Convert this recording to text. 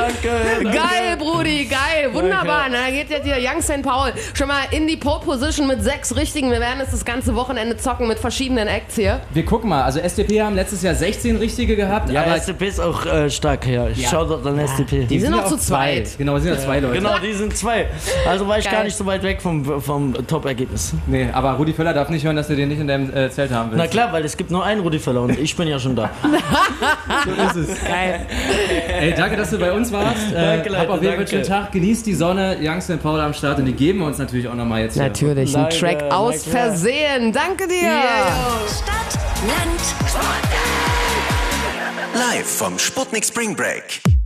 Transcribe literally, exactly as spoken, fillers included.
danke, danke. Geil, Brudi, geil, wunderbar. Na, da geht jetzt hier Young Saint Paul schon mal in die Pole Position mit sechs Richtigen. Wir werden jetzt das ganze Wochenende zocken mit verschiedenen Acts hier. Wir gucken mal, also S D P haben letztes Jahr sechzehn Richtige gehabt. Ja, aber S D P ist auch äh, stark, ja. Ich Ja. schau dort an S D P. Die sind noch ja zu auch zwei. zweit. Genau, wir sind ja zwei Leute. Genau, die sind zwei. Also war ich Geil. gar nicht so weit weg vom, vom Top-Ergebnis. Nee, aber Rudi Völler darf nicht hören, dass du den nicht in deinem äh, Zelt haben willst. Na klar, weil es gibt nur einen Rudi Völler und ich bin ja schon da. So ist es. Geil. Ey, danke, dass du bei uns warst. Danke, äh, Leute, hab auf jeden Fall einen danke. schönen Tag. Genießt die Sonne. Young Saint Paul am Start und die geben wir uns natürlich auch nochmal jetzt hier. Natürlich, ein Leider, Track aus na klar. Versehen. Danke dir. Stadt, Land, Live vom Sputnik Spring Break.